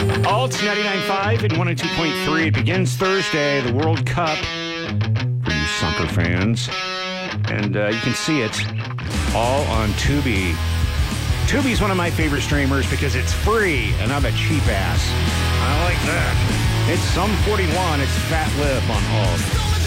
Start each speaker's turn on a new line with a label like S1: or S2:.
S1: Alt 99.5 and 102.3. It begins Thursday, the World Cup for you soccer fans. And you can see it all on Tubi. Tubi's one of my favorite streamers because it's free and I'm a cheap ass. I like that. It's Sum 41. It's Fat Lip on Alt.